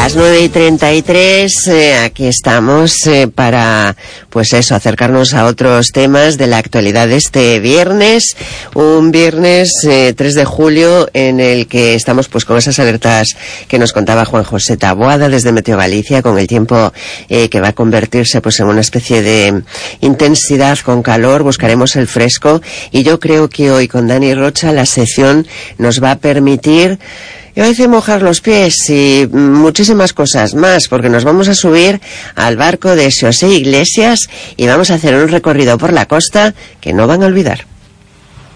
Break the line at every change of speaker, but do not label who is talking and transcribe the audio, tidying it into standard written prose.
Las 9:33, aquí estamos para, pues eso, acercarnos a otros temas de la actualidad de este viernes, un viernes 3 de julio en el que estamos pues con esas alertas que nos contaba Juan José Taboada desde Meteo Galicia, con el tiempo que va a convertirse pues en una especie de intensidad con calor, buscaremos el fresco y yo creo que hoy con Dani Rocha la sección nos va a permitir, yo decía, mojar los pies y muchísimas cosas más, porque nos vamos a subir al barco de Xosé Iglesias y vamos a hacer un recorrido por la costa que no van a olvidar.